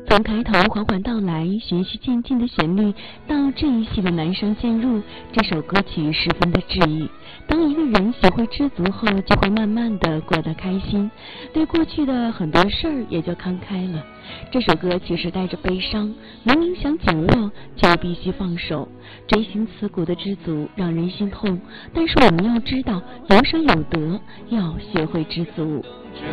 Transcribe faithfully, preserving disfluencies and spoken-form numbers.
从开头缓缓到来，循序渐进的旋律，到这一系的男声渐入，这首歌曲十分的治愈。当一个人学会知足后，就会慢慢的过得开心，对过去的很多事儿也就看开了。这首歌其实带着悲伤，明明想紧握，却必须放手。锥心刺骨的知足让人心痛，但是我们要知道，有舍有得，要学会知足。